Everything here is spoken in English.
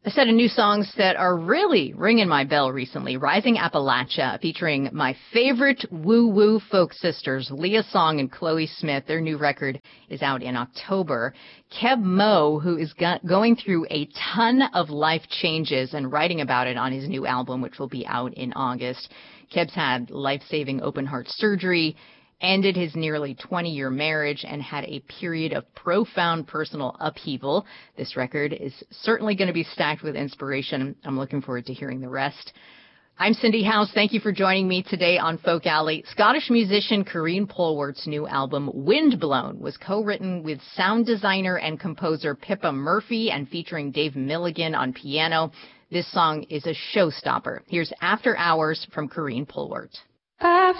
A set of new songs that are really ringing my bell recently. Rising Appalachia, featuring my favorite woo-woo folk sisters, Leah Song and Chloe Smith. Their new record is out in October. Keb Mo, who is going through a ton of life changes and writing about it on his new album, which will be out in August. Keb's had life-saving open-heart surgery, ended his nearly 20-year marriage, and had a period of profound personal upheaval. This record is certainly going to be stacked with inspiration. I'm looking forward to hearing the rest. I'm Cindy House. Thank you for joining me today on Folk Alley. Scottish musician Karine Polwart's new album, Windblown, was co-written with sound designer and composer Pippa Murphy and featuring Dave Milligan on piano. This song is a showstopper. Here's After Hours from Karine Polwart.